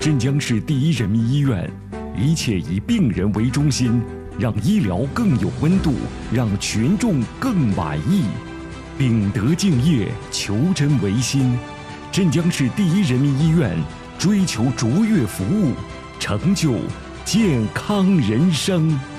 镇江市第一人民医院，一切以病人为中心，让医疗更有温度，让群众更满意。秉德敬业，求真维新。镇江市第一人民医院追求卓越服务，成就健康人生。